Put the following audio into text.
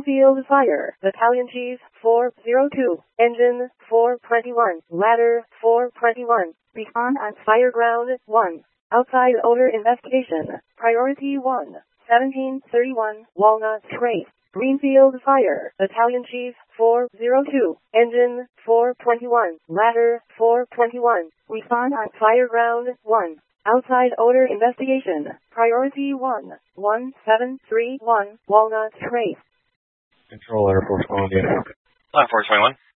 Greenfield Fire, Battalion Chief 402, Engine 421, Ladder 421, Respond on Fireground 1. Outside odor investigation, Priority 1, 1731, Walnut Trace. Greenfield Fire, Battalion Chief 402, Engine 421, Ladder 421, Respond on Fireground 1. Outside odor investigation, Priority 1, 1731, Walnut Trace. Control Air Force Columbia. Force 21.